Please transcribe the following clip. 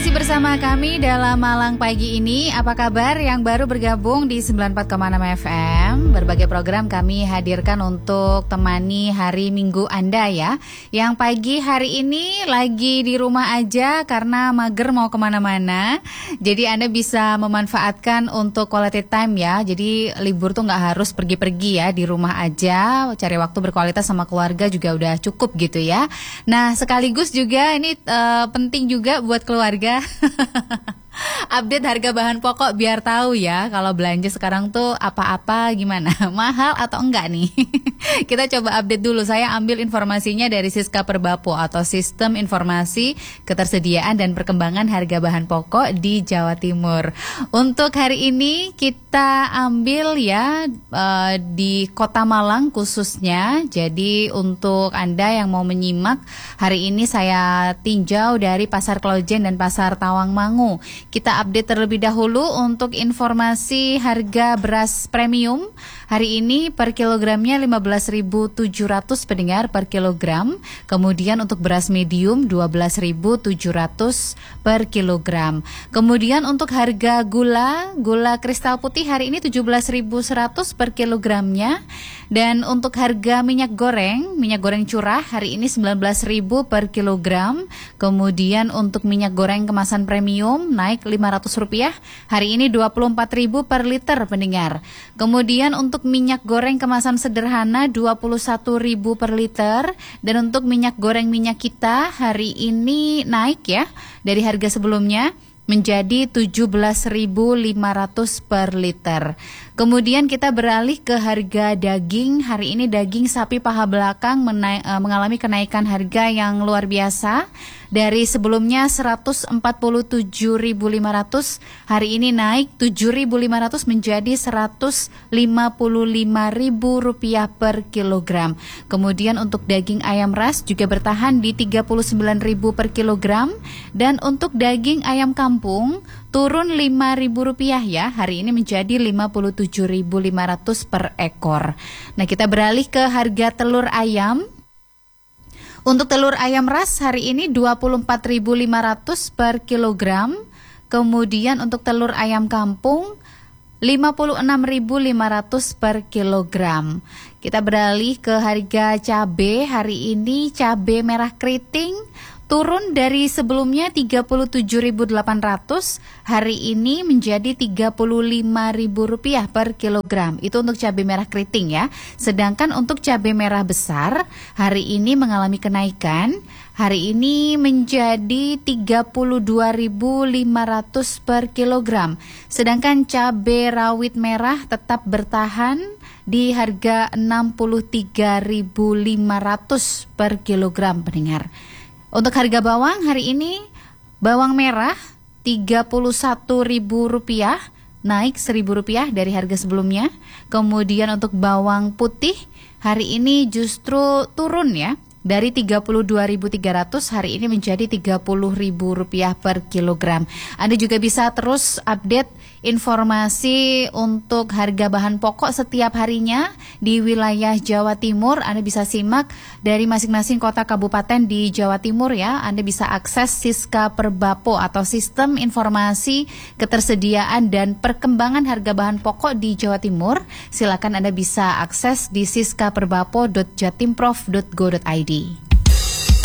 masih bersama kami dalam Malang Pagi ini. Apa kabar yang baru bergabung di 94,6 FM? Berbagai program kami hadirkan untuk temani hari Minggu Anda ya. Yang pagi hari ini lagi di rumah aja karena mager mau kemana-mana. Jadi Anda bisa memanfaatkan untuk quality time ya. Jadi libur tuh nggak harus pergi-pergi ya, di rumah aja. Cari waktu berkualitas sama keluarga juga udah cukup gitu ya. Nah sekaligus juga ini penting juga buat keluarga. Update harga bahan pokok biar tahu ya kalau belanja sekarang tuh apa-apa gimana, mahal atau enggak nih. Kita coba update dulu. Saya ambil informasinya dari Siska Perbapo atau Sistem Informasi Ketersediaan dan Perkembangan Harga Bahan Pokok di Jawa Timur. Untuk hari ini kita ambil ya di Kota Malang khususnya. Jadi untuk Anda yang mau menyimak, hari ini saya tinjau dari Pasar Klojen dan Pasar Tawangmangu. Kita update terlebih dahulu untuk informasi harga beras premium. Hari ini per kilogramnya 15.700 pendengar per kilogram. Kemudian untuk beras medium 12.700 per kilogram. Kemudian untuk harga gula kristal putih hari ini 17.100 per kilogramnya. Dan untuk harga minyak goreng curah hari ini 19.000 per kilogram. Kemudian untuk minyak goreng kemasan premium naik Rp500. Hari ini 24.000 per liter pendengar. Kemudian untuk minyak goreng kemasan sederhana 21.000 per liter. Dan untuk minyak goreng minyak kita hari ini naik ya dari harga sebelumnya menjadi 17.500 per liter. Kemudian kita beralih ke harga daging. Hari ini daging sapi paha belakang mengalami kenaikan harga yang luar biasa. Dari sebelumnya 147.500, hari ini naik 7.500 menjadi Rp155.000 per kilogram. Kemudian untuk daging ayam ras juga bertahan di Rp39.000 per kilogram. Dan untuk daging ayam kampung turun Rp5.000 ya, hari ini menjadi Rp57.500 per ekor. Nah kita beralih ke harga telur ayam. Untuk telur ayam ras hari ini Rp24.500 per kilogram. Kemudian untuk telur ayam kampung Rp56.500 per kilogram. Kita beralih ke harga cabai. Hari ini cabai merah keriting turun dari sebelumnya Rp37.800, hari ini menjadi Rp35.000 per kilogram. Itu untuk cabai merah keriting ya. Sedangkan untuk cabai merah besar, hari ini mengalami kenaikan. Hari ini menjadi Rp32.500 per kilogram. Sedangkan cabai rawit merah tetap bertahan di harga Rp63.500 per kilogram pendengar. Untuk harga bawang hari ini, bawang merah Rp31.000, naik Rp1.000 dari harga sebelumnya. Kemudian untuk bawang putih hari ini justru turun ya. Dari Rp32.300 hari ini menjadi Rp30.000 per kilogram. Anda juga bisa terus update informasi untuk harga bahan pokok setiap harinya di wilayah Jawa Timur. Anda bisa simak dari masing-masing kota kabupaten di Jawa Timur ya. Anda bisa akses Siska Perbapo atau Sistem Informasi Ketersediaan dan Perkembangan Harga Bahan Pokok di Jawa Timur. Silakan Anda bisa akses di siskaperbapo.jatimprov.go.id.